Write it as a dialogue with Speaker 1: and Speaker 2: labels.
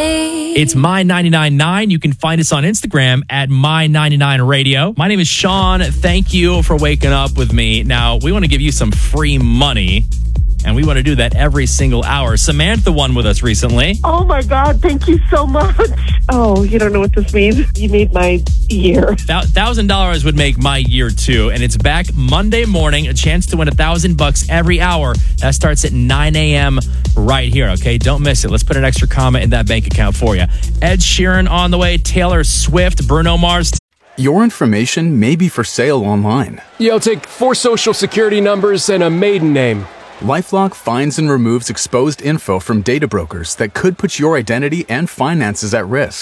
Speaker 1: It's My999. You can find us on Instagram at My99Radio. My name is Sean. Thank you for waking up with me. Now, we want to give you some free money, and we want to do that every single hour. Samantha won with us recently.
Speaker 2: Oh, my God. Thank you so much. Oh, you don't know what this means? You made my year.
Speaker 1: $1,000 would make my year, too. And it's back Monday morning. A chance to win $1,000 every hour. That starts at 9 a.m. right here, okay? Don't miss it. Let's put an extra comma in that bank account for you. Ed Sheeran on the way. Taylor Swift. Bruno Mars.
Speaker 3: Your information may be for sale online.
Speaker 4: Yeah, I'll take 4 social security numbers and a maiden name.
Speaker 3: LifeLock finds and removes exposed info from data brokers that could put your identity and finances at risk.